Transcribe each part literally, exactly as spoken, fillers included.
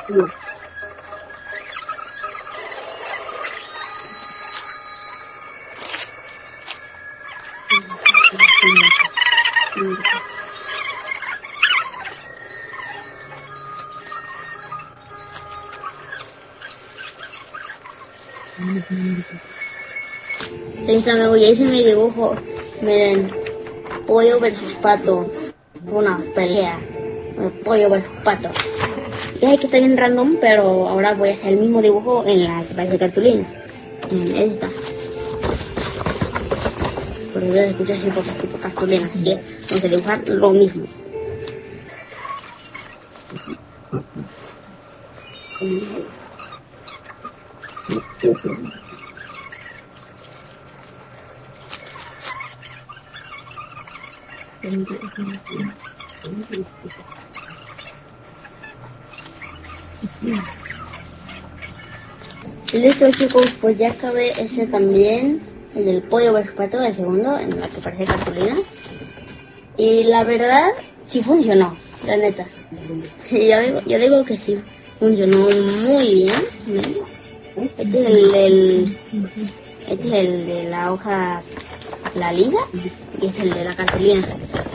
Sí. Listo, amigos, ya hice mi dibujo. Miren, pollo versus pato. Una pelea. Pollo versus pato. Ya sé que está bien random, pero ahora voy a hacer el mismo dibujo en la que parece cartulina. En esta. Porque yo escucho así porque es tipo cartulina, así que vamos a dibujar lo mismo. Listo, chicos, pues ya acabé ese también, el del pollo versus pato, el segundo, en la que parece cartulina. Y la verdad, sí funcionó, la neta. Sí, yo digo, yo digo que sí, funcionó muy bien. ¿Ven? Este es el del, este es el de la hoja, la liga, y este es el de la cartulina.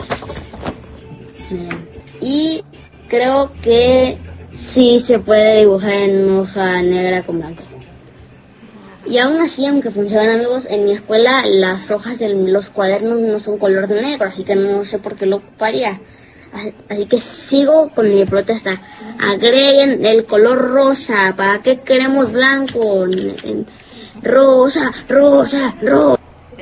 Miren. Y creo que sí se puede dibujar en hoja negra con blanco. Y aún así, aunque funcionan, amigos, en mi escuela las hojas de los cuadernos no son color negro, así que no sé por qué lo ocuparía. Así que sigo con mi protesta. Agreguen el color rosa. ¿Para qué queremos blanco? Rosa, rosa, rosa.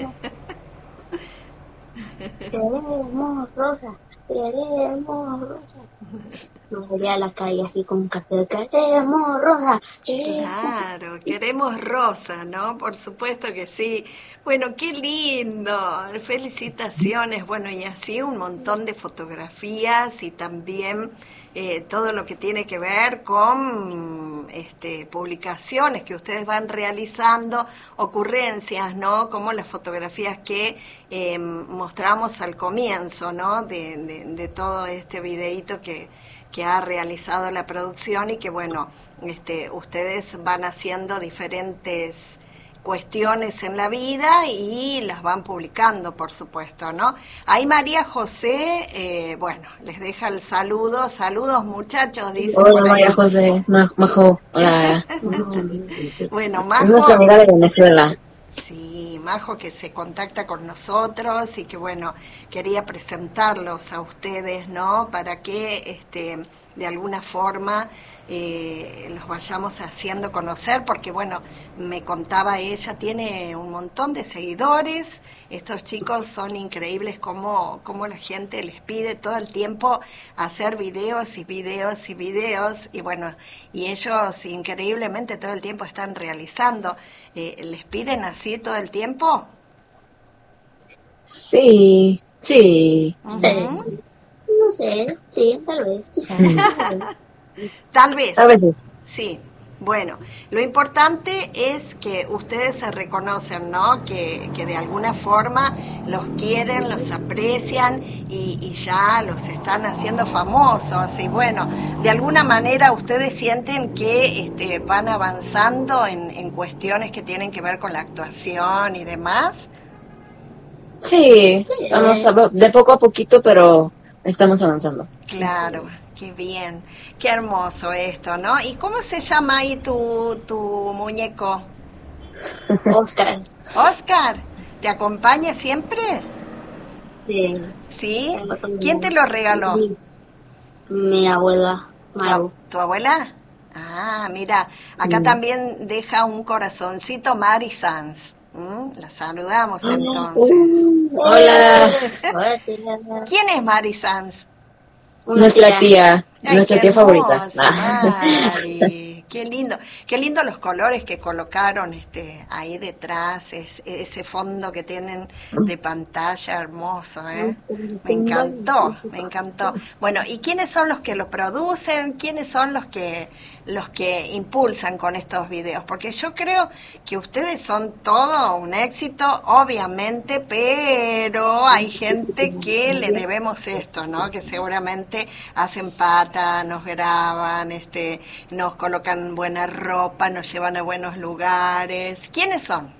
Queremos rosa, queremos rosa. No sería la calle así con un cartel, queremos rosa. Queremos. Claro, queremos rosa, ¿no? Por supuesto que sí. Bueno, qué lindo. Felicitaciones. Bueno, y así un montón de fotografías y también eh, todo lo que tiene que ver con este, publicaciones que ustedes van realizando, ocurrencias, ¿no? Como las fotografías que eh, mostramos al comienzo, ¿no? De, de, de todo este videíto que que ha realizado la producción y que, bueno, este, ustedes van haciendo diferentes cuestiones en la vida y las van publicando, por supuesto, ¿no? Ahí María José, eh, bueno, les deja el saludo. Saludos, muchachos, dice. Hola, María José, Majo, hola. Bueno, Majo. Es nuestra amiga de Venezuela. Sí, Majo, que se contacta con nosotros y que, bueno, quería presentarlos a ustedes, ¿no? Para que, este, de alguna forma eh, los vayamos haciendo conocer, porque, bueno, me contaba ella, tiene un montón de seguidores. Estos chicos son increíbles, como, como la gente les pide todo el tiempo hacer videos y videos y videos, y bueno, y ellos increíblemente todo el tiempo están realizando. Eh, ¿Les piden así todo el tiempo? Sí, sí. Uh-huh. No sé, sí, tal vez, quizás. Tal vez. Tal vez sí. Sí. Bueno, lo importante es que ustedes se reconocen, ¿no? Que, que de alguna forma los quieren, los aprecian y, y ya los están haciendo famosos. Y bueno, de alguna manera ustedes sienten que este, van avanzando en, en cuestiones que tienen que ver con la actuación y demás. Sí, sí, vamos a, de poco a poquito, pero estamos avanzando. Claro, qué bien, qué hermoso esto, ¿no? ¿Y cómo se llama ahí tu, tu muñeco? Oscar. Oscar, ¿te acompaña siempre? Sí. ¿Sí? ¿Quién te lo regaló? Mi, mi abuela, Maru. ¿Tu, ¿Tu abuela? Ah, mira, acá mm. también deja un corazoncito Mari Sanz. ¿Mm? La saludamos entonces. Hola. ¿Quién es Mari Sanz? Nuestra tía, Ay, nuestra tía hermosa, favorita. Mari, Qué lindo, qué lindo los colores que colocaron este ahí detrás, es, ese fondo que tienen de pantalla hermoso, ¿eh? Me encantó, me encantó. Bueno, ¿y quiénes son los que lo producen? ¿Quiénes son los que los que impulsan con estos videos? Porque yo creo que ustedes son todo un éxito, obviamente, pero hay gente que le debemos esto, ¿no? Que seguramente hacen pata, nos graban, este, nos colocan buena ropa, nos llevan a buenos lugares. ¿Quiénes son?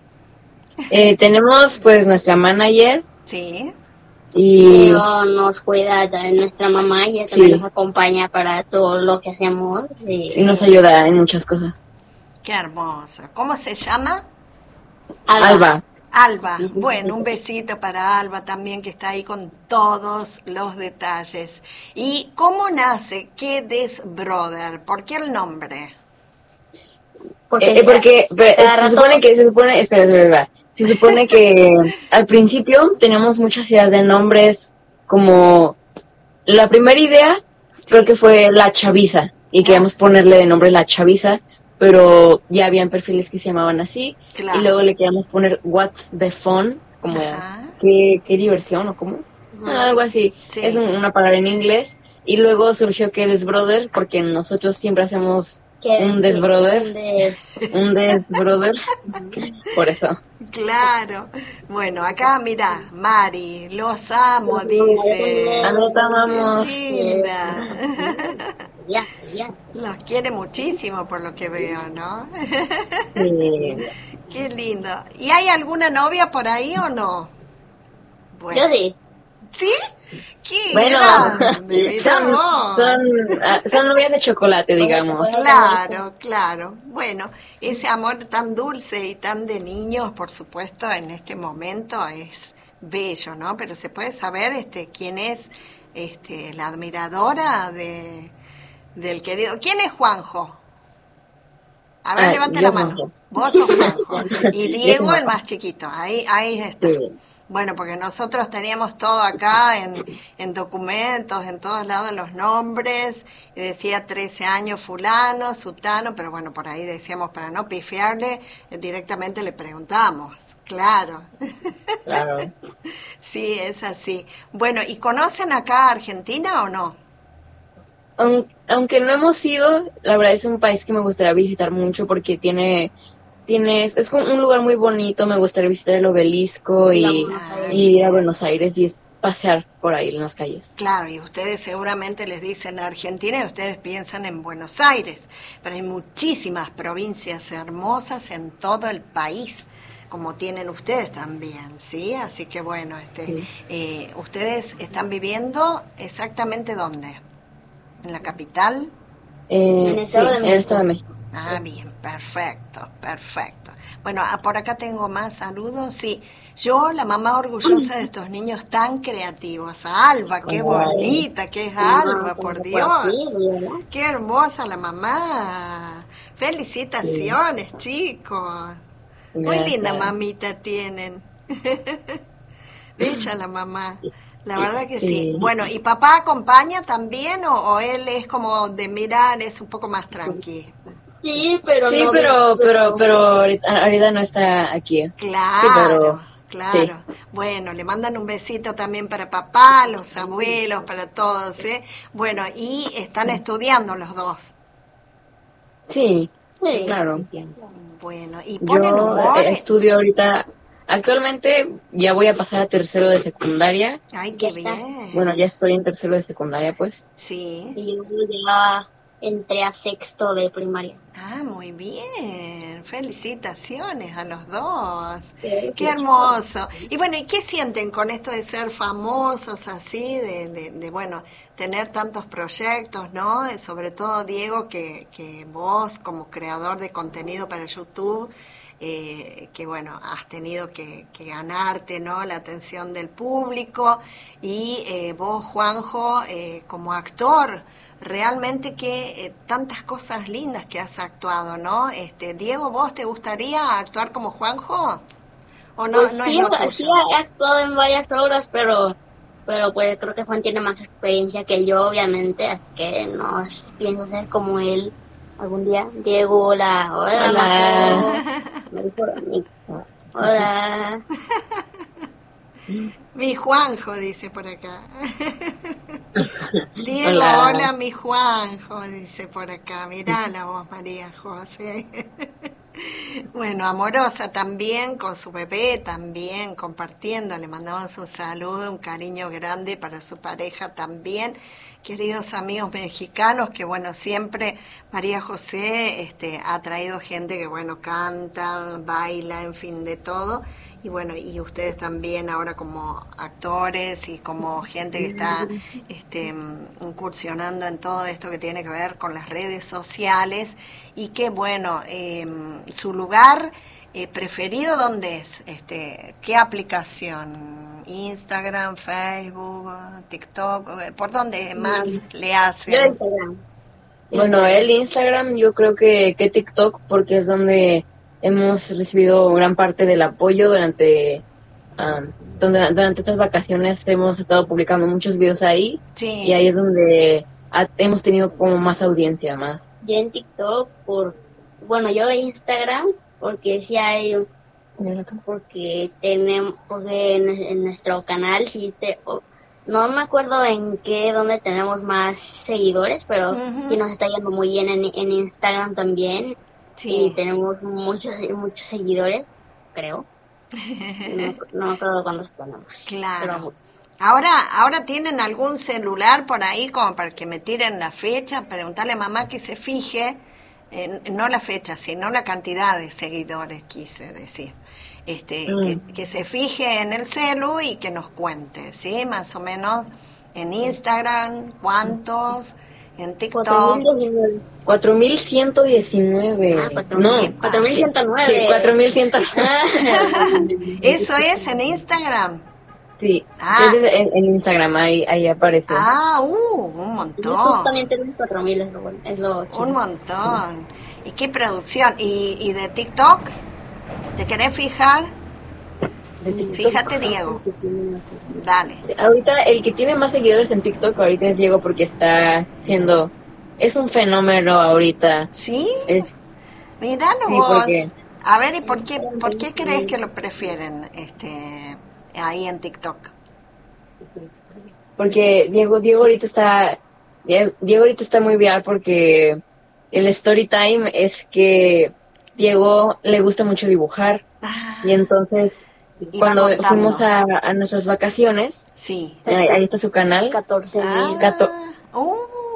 Eh, tenemos pues nuestra manager. Sí. Y Pero nos cuida también nuestra mamá y ella también Sí. nos acompaña para todo lo que hacemos. Sí. sí nos ayuda en muchas cosas. Qué hermoso. ¿Cómo se llama? Alba. Alba. Alba. Bueno, un besito para Alba también, que está ahí con todos los detalles. ¿Y cómo nace Qué Des Brother? ¿Por qué el nombre? Porque, Eh, eh, porque pero, cada se rato- supone que se supone espera, espera, espera. Se supone que al principio teníamos muchas ideas de nombres, como la primera idea creo que fue La Chaviza y queríamos ponerle de nombre La Chaviza, pero ya habían perfiles que se llamaban así. Claro. Y luego le queríamos poner What's the Fun, como Ajá. qué, qué diversión o cómo, Ajá. algo así. Sí. Es un- una palabra en inglés. Y luego surgió que es brother, porque nosotros siempre hacemos que- un desbrother. un des- un desbrother. Por eso. Claro. Bueno, acá mira, Mari, los amo, dice. A nosotros amamos. Qué linda. Ya, ya. Los quiere muchísimo por lo que veo, ¿no? Sí. Qué lindo. ¿Y hay alguna novia por ahí o no? Bueno. Yo sí. ¿Sí? ¿Qué Bueno, grande, mirá son, vos. son, ah, son novias de chocolate, digamos. Claro, claro. Bueno, ese amor tan dulce y tan de niños, por supuesto, en este momento es bello, ¿no? Pero se puede saber este quién es este la admiradora de del querido. ¿Quién es Juanjo? A ver, Ah, levante yo, la mano. Juanjo. Vos sos Juanjo. Y Diego, Juanjo. el más chiquito. Ahí, ahí está. Sí. Bueno, porque nosotros teníamos todo acá en, en documentos, en todos lados los nombres, y decía trece años fulano, sutano, pero bueno, por ahí decíamos para no pifiarle, eh, directamente le preguntamos, claro. Claro. Sí, es así. Bueno, ¿y conocen acá a Argentina o no? Aun- Aunque no hemos ido, la verdad es un país que me gustaría visitar mucho porque tiene, tiene, es como un lugar muy bonito, me gustaría visitar el obelisco y, Ah, y ir a Buenos Aires y es- pasear por ahí en las calles. Claro, y ustedes seguramente les dicen Argentina y ustedes piensan en Buenos Aires, pero hay muchísimas provincias hermosas en todo el país, como tienen ustedes también, ¿sí? Así que bueno, este, Sí. eh, ustedes están viviendo exactamente dónde, ¿en la capital? Eh, En el sí, Estado de en el Estado de México. Ah, bien, perfecto, perfecto. Bueno, ah, por acá tengo más saludos. Sí, yo, la mamá orgullosa de estos niños tan creativos. A Alba, qué Ay. bonita que es Alba, por Dios. ¿verdad? Qué hermosa la mamá. Felicitaciones, chicos. Muy Gracias. linda mamita tienen. Bella la mamá. La verdad que sí. Sí. Bueno, ¿y papá acompaña también o, o él es como de mirar, es un poco más tranqui? Sí, pero Sí, no. pero, pero, pero ahorita, ahorita no está aquí. Claro, Sí, pero- claro. Bueno, le mandan un besito también para papá, los abuelos, para todos, ¿eh? Bueno, y están estudiando los dos. Sí, Sí. claro. Bueno, y ponen Yo humor. eh, estudio ahorita, actualmente ya voy a pasar a tercero de secundaria. Ay, qué Ya está. bien. Bueno, ya estoy en tercero de secundaria, pues. Sí. Y yo ya entré a sexto de primaria. Ah, muy bien. Felicitaciones a los dos. Sí. Qué hermoso. Y bueno, ¿y qué sienten con esto de ser famosos así, de, de, de, bueno, tener tantos proyectos, ¿no? Eh, Sobre todo, Diego, que, que vos como creador de contenido para YouTube, eh, que bueno, has tenido que, que ganarte, ¿no? La atención del público. Y eh, vos, Juanjo, eh, como actor, realmente que eh, tantas cosas lindas que has actuado, ¿no? Este, Diego, ¿vos te gustaría actuar como Juanjo? ¿O no, Pues no sí, es lo sí tuyo? he actuado en varias obras, pero pero pues creo que Juan tiene más experiencia que yo, obviamente, así que no pienso ser como él. algún día. Diego, hola. Hola. Hola. Me dijo Nico. Hola. Mi Juanjo, dice por acá. Diego, Hola. hola, mi Juanjo, dice por acá. Mirá la voz, María José. Bueno, amorosa también, con su bebé también, compartiendo. Le mandamos un saludo, un cariño grande para su pareja también. Queridos amigos mexicanos, que bueno, siempre María José este, ha traído gente que bueno, canta, baila, en fin, de todo. Y bueno, y ustedes también ahora como actores y como gente que está este, incursionando en todo esto que tiene que ver con las redes sociales. Y que bueno, eh, su lugar eh, preferido, ¿dónde es? Este, ¿qué aplicación? Instagram, Facebook, TikTok, ¿por dónde más le Yo hacen? Instagram. Bueno, el Instagram yo creo que, que TikTok, porque es donde hemos recibido gran parte del apoyo durante, um, donde, durante estas vacaciones hemos estado publicando muchos videos ahí Sí. y ahí es donde ha- hemos tenido como más audiencia, más. Yo en TikTok por, bueno, yo en Instagram porque sí hay, porque tenemos, porque en, en nuestro canal sí te, o- no me acuerdo en qué, dónde tenemos más seguidores, pero Ujú. sí nos está yendo muy bien en, en Instagram también Sí. y tenemos muchos, muchos seguidores, creo. No, no me acuerdo cuántos tenemos. Pero Claro. muchos. Ahora, ahora tienen algún celular por ahí como para que me tiren la fecha, preguntarle a mamá que se fije, eh, no la fecha, sino la cantidad de seguidores, quise decir. Este, Mm. que, que se fije en el celu y que nos cuente, ¿sí? Más o menos en Instagram, cuántos, en cuatro TikTok. mil diecinueve. cuatro mil ciento diecinueve. Ah, cuatro No, mil, cuatro mil ciento nueve. sí, cuatro mil cien. Eso es en Instagram. Sí, Ah. entonces en, en Instagram ahí, ahí aparece. Ah, uh, un Nosotros montón. también tenemos cuatro mil, es lo, bueno, es lo chido. Un montón. ¿Y qué producción? ¿Y, y de TikTok? ¿Te querés fijar? De TikTok. Fíjate, Diego. Dale. Ahorita el que tiene más seguidores en TikTok ahorita es Diego porque está siendo, es un fenómeno ahorita. ¿Sí? Es- Míralo Sí, vos. porque- A ver, ¿y por qué, por qué crees que lo prefieren este, ahí en TikTok? porque Diego, Diego ahorita está, Diego Diego ahorita está muy viral porque el story time es que Diego le gusta mucho dibujar Ah, y entonces iba cuando contando. fuimos a, a nuestras vacaciones, Sí. ahí, ahí está su canal. catorce mil. Ah, Gato. uh.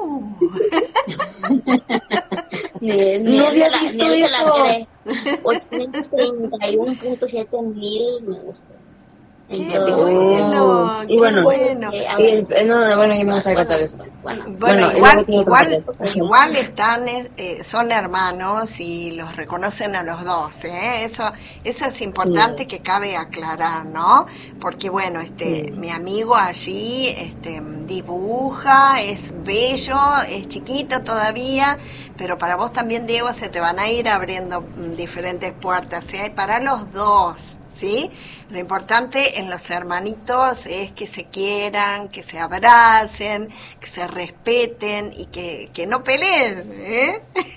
Ni, ni No él se había la- ni visto él se la eso. cree. ochocientos treinta y uno punto siete mil me gustas. ¡Qué Entonces, bueno! y ¡Qué bueno, bueno! eh, a Y ver, el- no, no, bueno, yo me voy a bueno, contar eso. bueno, Bueno, Bueno, y igual, luego tengo igual, otra cosa. igual están, eh, son hermanos y los reconocen a los dos, ¿eh? Eso, eso es importante Sí. que cabe aclarar, ¿no? Porque bueno, este, Sí. mi amigo allí, este, dibuja, es bello, es chiquito todavía, pero para vos también, Diego, se te van a ir abriendo mm, diferentes puertas, ¿sí? Para los dos. ¿Sí? Lo importante en los hermanitos es que se quieran, que se abracen, que se respeten y que, que no peleen, ¿eh?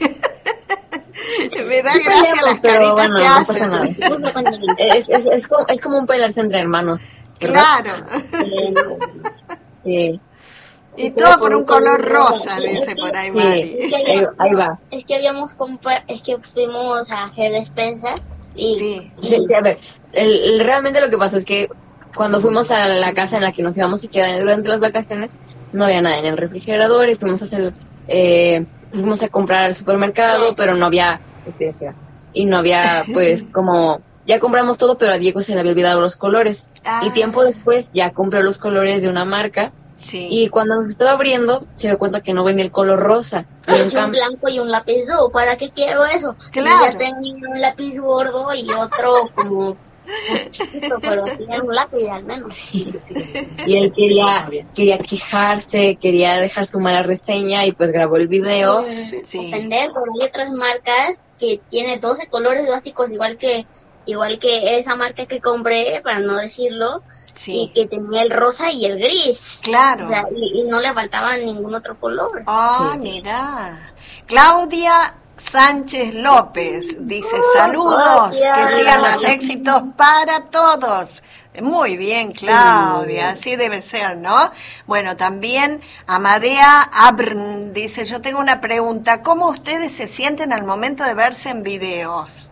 Me da Sí gracia peleamos, las pero caritas bueno, que no hacen. pasa nada. gusta con el- Es, es, es, como, es como un pelearse entre hermanos, ¿verdad? Claro. eh, Sí, Y todo por un color rosa, dice por ahí sí, Mari. ahí, ahí va. Es que habíamos comprado, es que fuimos a hacer despensa y, Sí. y Sí, sí, a ver, el, el- realmente lo que pasó es que cuando fuimos a la casa en la que nos íbamos a quedar durante las vacaciones, no había nada en el refrigerador y fuimos a hacer, eh, fuimos a comprar al supermercado, pero no había, espera, espera, y no había, pues, como, ya compramos todo, pero a Diego se le había olvidado los colores. Ah. Y tiempo después ya compró los colores de una marca Sí. y cuando nos estaba abriendo se dio cuenta que no venía el color rosa. Y en es un cam- blanco y un lápiz duro. ¿Para qué quiero eso? Claro. Ya tenía un lápiz gordo y otro como chiquito, pero tiene un lápiz al menos. y él quería, quería quejarse, quería dejar su mala reseña y pues grabó el video. Sí. Ofender, pero hay otras marcas que tiene doce colores básicos igual que igual que esa marca que compré, para no decirlo, Sí. Y que tenía el rosa y el gris. Claro. O sea, y, y no le faltaba ningún otro color. Ah, Sí. mira. Claudia Sánchez López dice, saludos, Claudia. que sigan los éxitos para todos. Muy bien, Claudia, así debe ser, ¿no? Bueno, también Amadea Abrn dice, yo tengo una pregunta, ¿cómo ustedes se sienten al momento de verse en videos?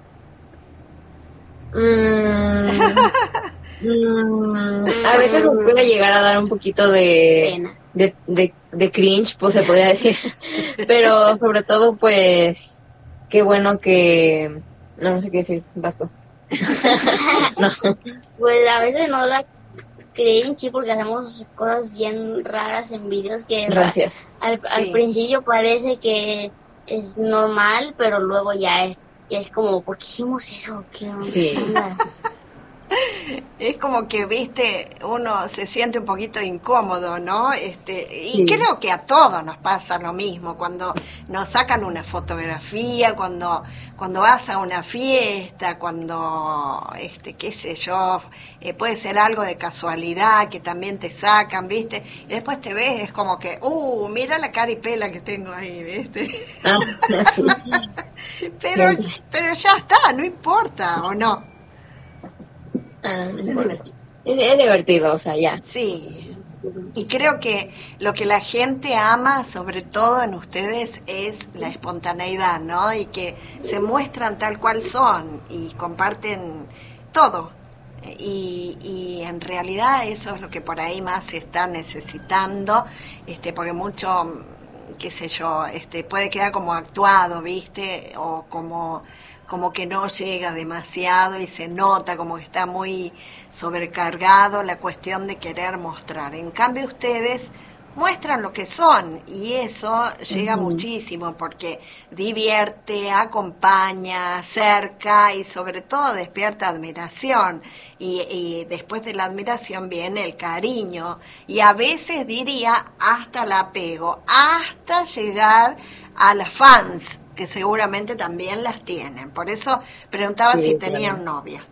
Mm, mm, a veces nos puede llegar a dar un poquito de, Pena. de, de, de cringe, pues se podría decir. Pero sobre todo, pues, qué bueno que... No, no sé qué decir, basta. No. Pues a veces no la creen, sí, porque hacemos cosas bien raras en videos que Gracias. al, al Sí. principio parece que es normal, pero luego ya es, ya es como, ¿por qué hicimos eso? ¿Qué onda? Sí. Es como que, viste, uno se siente un poquito incómodo, ¿no? Este, y Sí. creo que a todos nos pasa lo mismo, cuando nos sacan una fotografía, cuando, cuando vas a una fiesta, cuando, este, qué sé yo, eh, puede ser algo de casualidad que también te sacan, ¿viste? Y después te ves, es como que, uh, mira la caripela que tengo ahí, ¿viste? Ah, sí. Pero, pero ya está, no importa, ¿o no? Ah, bueno. es, es divertido, o sea, ya. Sí, y creo que lo que la gente ama, sobre todo en ustedes, es la espontaneidad, ¿no? Y que se muestran tal cual son y comparten todo. Y, y en realidad eso es lo que por ahí más se está necesitando, este, porque mucho, qué sé yo, este, puede quedar como actuado, ¿viste? O como como que no llega demasiado y se nota como que está muy sobrecargado la cuestión de querer mostrar. En cambio ustedes muestran lo que son y eso llega uh-huh. muchísimo porque divierte, acompaña, acerca y sobre todo despierta admiración y, y después de la admiración viene el cariño y a veces diría hasta el apego, hasta llegar a las fans que seguramente también las tienen. Por eso preguntaba sí, si tenían claro. novia.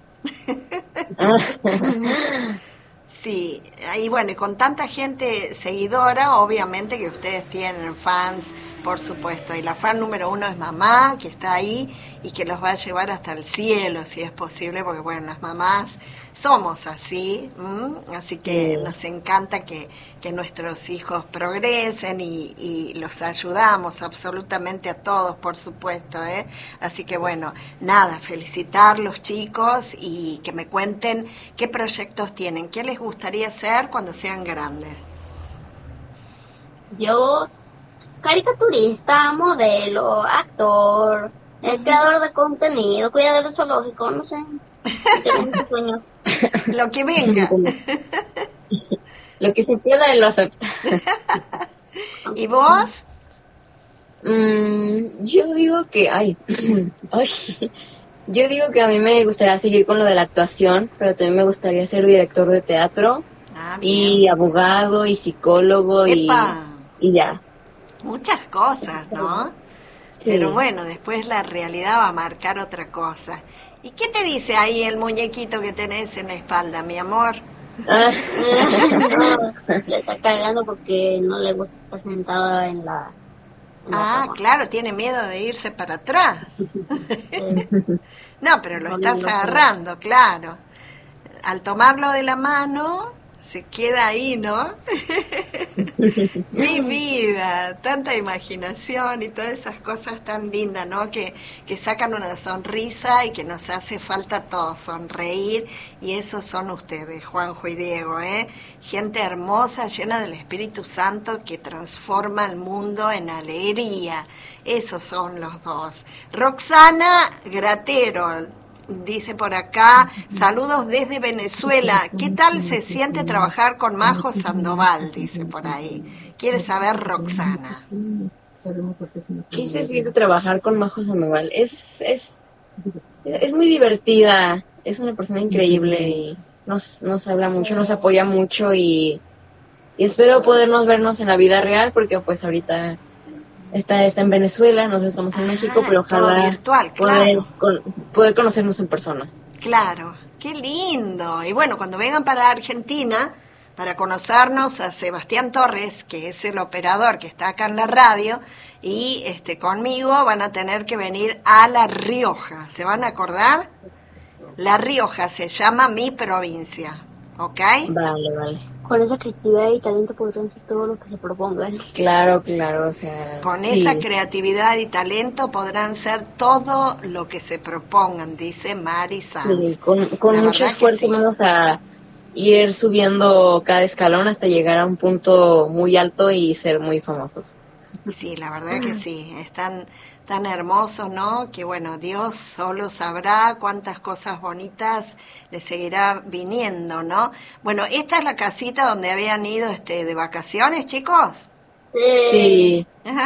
Sí, y bueno, y con tanta gente seguidora, obviamente que ustedes tienen fans, por supuesto. Y la fan número uno es mamá, que está ahí y que los va a llevar hasta el cielo, si es posible, porque bueno, las mamás somos así, ¿m? Así que sí. Nos encanta que, que nuestros hijos progresen y, y los ayudamos absolutamente a todos, por supuesto, ¿eh? Así que bueno, nada, felicitarlos chicos y que me cuenten qué proyectos tienen, qué les gustaría hacer cuando sean grandes. Yo, caricaturista, modelo, actor, el uh-huh. creador de contenido, cuidador de zoológico, no sé. Lo que venga. Lo que se queda, él lo acepta. ¿Y vos? Mm, yo digo que, ay, ay, yo digo que a mí me gustaría seguir con lo de la actuación, pero también me gustaría ser director de teatro ah, y abogado y psicólogo y, y ya. Muchas cosas, ¿no? Sí. Pero bueno, después la realidad va a marcar otra cosa. ¿Y qué te dice ahí el muñequito que tenés en la espalda, mi amor? Ah. No, le está cargando porque no le gusta estar sentado en la... En ah, la claro, tiene miedo de irse para atrás. Sí. No, pero lo estás agarrando, claro. Al tomarlo de la mano, se queda ahí, ¿no? Mi vida, tanta imaginación y todas esas cosas tan lindas, ¿no? Que, que sacan una sonrisa y que nos hace falta a todos sonreír y esos son ustedes, Juanjo y Diego, ¿eh? Gente hermosa, llena del Espíritu Santo que transforma el mundo en alegría. Esos son los dos. Roxana Gratero dice por acá, saludos desde Venezuela. ¿Qué tal se siente trabajar con Majo Sandoval? Dice por ahí. ¿Quiere saber Roxana? ¿Qué se siente trabajar con Majo Sandoval? Es, es, es muy divertida. Es una persona increíble y nos, nos habla mucho, nos apoya mucho y, y espero podernos vernos en la vida real porque pues ahorita... Está, está en Venezuela, nosotros estamos en ah, México, pero ojalá virtual, poder, claro. con, poder conocernos en persona. Claro, qué lindo. Y bueno, cuando vengan para Argentina, para conocernos a Sebastián Torres, que es el operador que está acá en la radio, y este conmigo van a tener que venir a La Rioja. ¿Se van a acordar? La Rioja se llama mi provincia, ¿ok? Vale, vale. Con esa creatividad y talento podrán hacer todo lo que se propongan. Claro, claro, o sea, Con sí. esa creatividad y talento podrán ser todo lo que se propongan, dice Mari Sanz. Sí, con con La mucho verdad que esfuerzo sí. vamos a ir subiendo cada escalón hasta llegar a un punto muy alto y ser muy famosos. Sí, la verdad que sí, están tan hermosos, ¿no? Que bueno, Dios solo sabrá cuántas cosas bonitas le seguirá viniendo, ¿no? Bueno, esta es la casita donde habían ido este de vacaciones, chicos. Sí,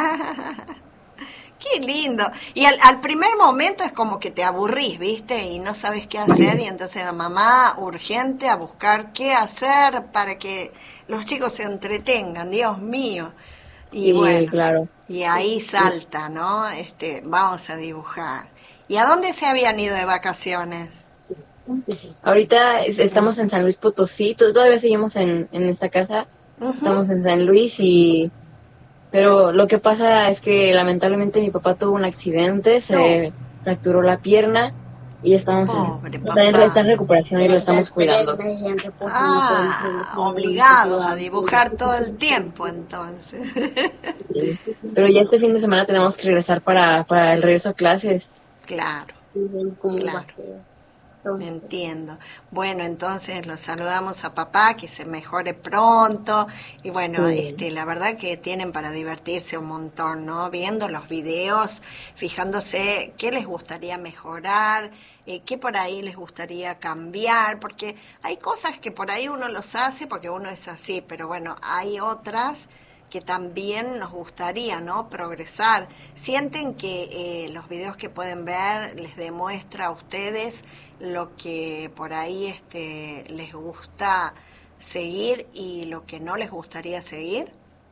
Qué lindo. Y al, al primer momento es como que te aburrís, ¿viste? Y no sabes qué hacer y entonces la mamá urgente a buscar qué hacer para que los chicos se entretengan, Dios mío. Y sí, bueno, claro. y ahí salta, ¿no? Este, vamos a dibujar. ¿Y a dónde se habían ido de vacaciones? Ahorita es- estamos en San Luis Potosí, to- todavía seguimos en, en esta casa, Ujú. estamos en San Luis y... Pero lo que pasa es que lamentablemente mi papá tuvo un accidente, se fracturó la pierna y estamos Pobre está en, está en papá. recuperación y lo estamos cuidando. Ah, obligados a dibujar todo el tiempo entonces. Sí. Pero ya este fin de semana tenemos que regresar para, para el regreso a clases. Claro, claro. Entiendo. Bueno, entonces los saludamos a papá, que se mejore pronto. Y bueno, Sí. este, la verdad que tienen para divertirse un montón, ¿no? Viendo los videos, fijándose qué les gustaría mejorar, eh, qué por ahí les gustaría cambiar, porque hay cosas que por ahí uno los hace porque uno es así, pero bueno, hay otras que también nos gustaría, ¿no? Progresar. ¿Sienten que eh, los videos que pueden ver les demuestra a ustedes lo que por ahí este les gusta seguir y lo que no les gustaría seguir?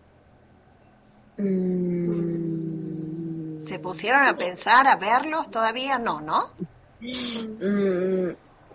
Mm, ¿Se pusieron a pensar, a verlos? Todavía no, ¿no? mm,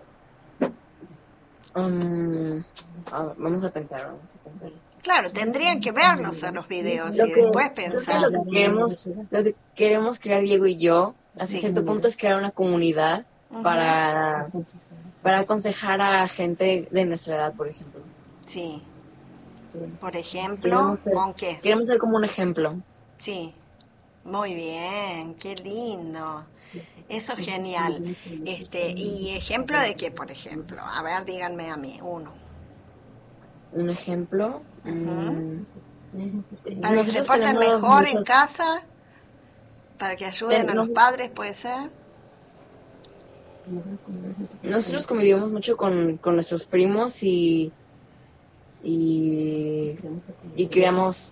um, ah, vamos a pensar, vamos a pensar. Claro, tendrían que verlos a los videos Lo y que, después creo que pensar. lo que queremos, lo que queremos crear Diego y yo, hasta Sí. cierto punto, es crear una comunidad Ujú. para, para aconsejar a gente de nuestra edad, por ejemplo. Sí. Por ejemplo, Queremos ser, ¿con qué? queremos ser como un ejemplo. Sí. Muy bien, qué lindo. Eso es genial. Este, y ejemplo de qué, por ejemplo. A ver, díganme a mí, uno. Un ejemplo. Ujú. mm, Para que se nosotros porten tenemos mejor en muchos, casa, para que ayuden ten- a los nos- padres, puede ser. nosotros convivimos mucho con, con nuestros primos y, y, y creamos,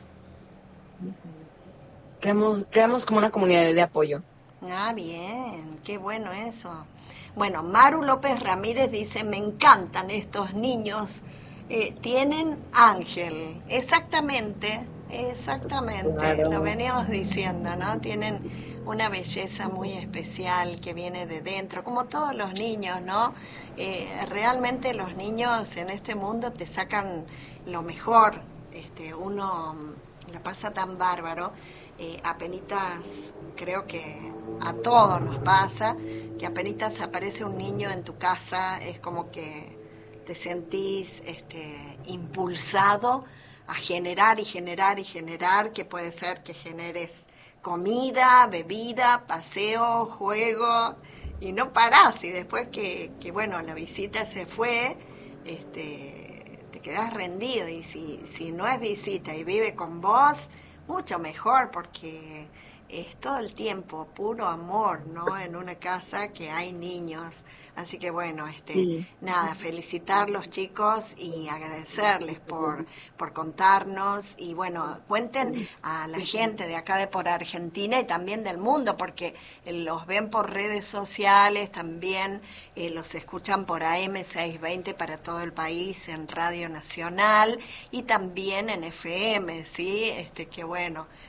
creamos, creamos como una comunidad de apoyo. Ah, bien, qué bueno eso. Bueno, Maru López Ramírez dice, me encantan estos niños, eh, tienen ángel. Exactamente, exactamente, Claro. lo veníamos diciendo, ¿no? Tienen una belleza muy especial que viene de dentro, como todos los niños, ¿no? Eh, realmente los niños en este mundo te sacan lo mejor, este, uno mm, la pasa tan bárbaro, eh, apenitas, creo que a todos nos pasa, que apenitas aparece un niño en tu casa, es como que te sentís este, impulsado a generar y generar y generar, que puede ser que generes comida, bebida, paseo, juego, y no parás, y después que, que bueno, la visita se fue, este, te quedás rendido, y si, si no es visita y vive con vos, mucho mejor, porque es todo el tiempo puro amor, ¿no? En una casa que hay niños. Así que bueno, este, Sí. nada, felicitarlos chicos y agradecerles por, por contarnos y bueno, cuenten a la gente de acá de por Argentina y también del mundo, porque eh, los ven por redes sociales, también eh, los escuchan por A M seiscientos veinte para todo el país en Radio Nacional y también en F M, ¿sí? Este, que bueno,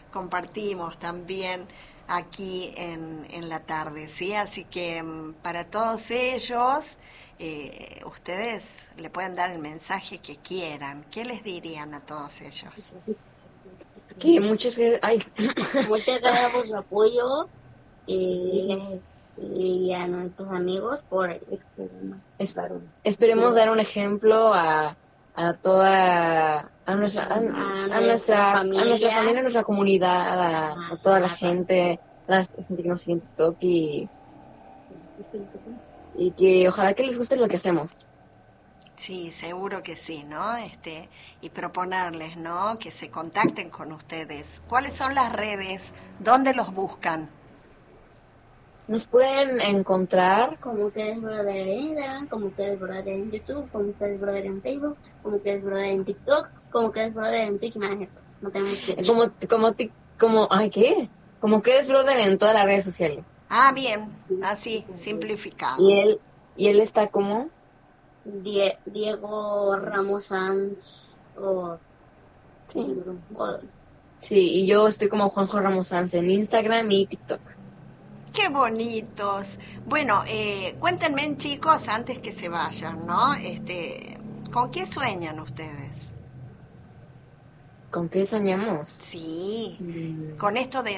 compartimos también aquí en, en la tarde, ¿sí? Así que mm, para todos ellos, eh, ustedes le pueden dar el mensaje que quieran. ¿Qué les dirían a todos ellos? Que muchas veces, ay, Muchas gracias por su apoyo y, y a nuestros amigos por este es- esperemos dar un ejemplo a, a toda, a nuestra, a, a nuestra, a nuestra familia, a nuestra comunidad, a, a toda la gente, la gente que nos sigue en TikTok y, y que ojalá que les guste lo que hacemos. Sí, seguro que sí, ¿no? Este, y proponerles, ¿no? Que se contacten con ustedes. ¿Cuáles son las redes? ¿Dónde los buscan? Nos pueden encontrar como ustedes brother en Instagram, como ustedes brother en YouTube, como ustedes brother en Facebook, como ustedes brother en TikTok, como ustedes brother en Twitch, nada, no tenemos que como, como, tic- como, ay, ¿qué? Como que es brother en todas las redes sociales. Ah, bien, así, Y simplificado. él, y él está como, Die- Diego Ramos Sanz o, sí, o sí, y yo estoy como Juanjo Ramos Sanz en Instagram y TikTok. Qué bonitos. Bueno, eh, cuéntenme, chicos, antes que se vayan, ¿no? Este, ¿con qué sueñan ustedes? ¿Con qué soñamos? Sí, Mm. con esto de